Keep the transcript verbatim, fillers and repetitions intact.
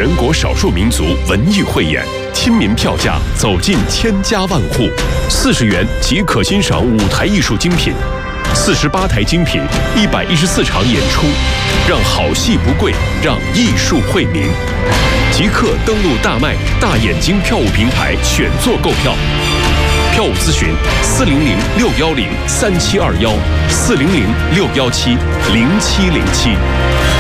全国少数民族文艺汇演，亲民票价走进千家万户，四十元即可欣赏舞台艺术精品，四十八台精品，一百一十四场演出，让好戏不贵，让艺术惠民。即刻登录大麦大眼睛票务平台选座购票。票务咨询：四零零六幺零三七二幺，四零零六幺七零七零七。